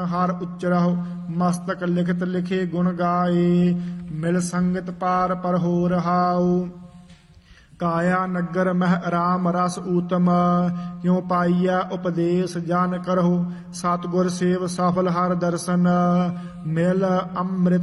ਹਰ ਉਚਰਹੁ ਮਸਤਕ ਲਿਖਤ ਲਿਖੇ ਗੁਣ ਗਾਏ ਮਿਲ ਸੰਗਤ ਪਾਰ ਪਰ ਹੋ ਰਹਾਉ ਕਾਇਆ ਨਗਰ ਮਹਿ ਰਾਮ ਰਸ ਊਤਮ ਕਿਉ ਪਾਈਆ ਉਪਦੇਸ਼ ਜਨ ਕਰਹੁ ਸਤਿਗੁਰ ਸੇਵ ਸਫਲ ਹਰ ਦਰਸ਼ਨ ਮਿਲ ਅੰਮ੍ਰਿਤ